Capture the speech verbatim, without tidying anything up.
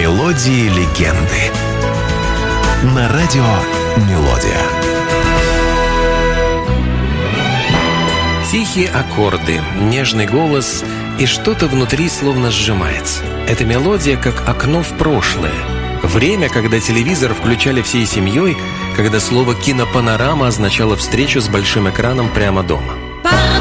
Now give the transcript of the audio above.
Мелодии легенды. На радио «Мелодия». Тихие аккорды, нежный голос, и что-то внутри словно сжимается. Эта мелодия как окно в прошлое. Время, когда телевизор включали всей семьей, когда слово «кинопанорама» означало встречу с большим экраном прямо дома.